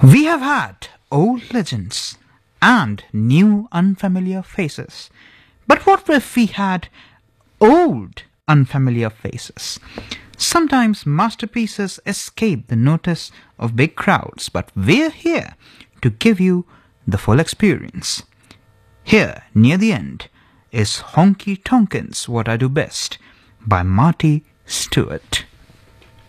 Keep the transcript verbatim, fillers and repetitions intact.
We have had old legends and new unfamiliar faces. But what if we had old unfamiliar faces? Sometimes masterpieces escape the notice of big crowds, but we're here to give you the full experience. Here, near the end, is Honky Tonkins' What I Do Best by Marty Stuart.